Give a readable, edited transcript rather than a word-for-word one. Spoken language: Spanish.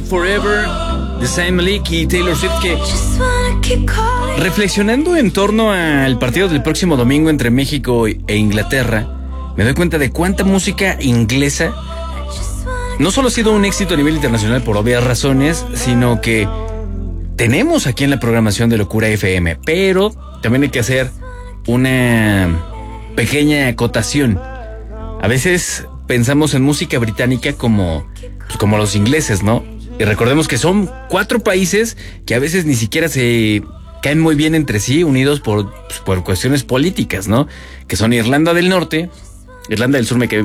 Forever de Zayn Malik y Taylor Swift, que reflexionando en torno al partido del próximo domingo entre México e Inglaterra, me doy cuenta de cuánta música inglesa no solo ha sido un éxito a nivel internacional por obvias razones, sino que tenemos aquí en la programación de Locura FM, pero también hay que hacer una pequeña acotación. A veces pensamos en música británica como los ingleses, ¿no? Y recordemos que son 4 países que a veces ni siquiera se caen muy bien entre sí, unidos por cuestiones políticas, ¿no? Que son Irlanda del Norte, Irlanda del Sur me quedé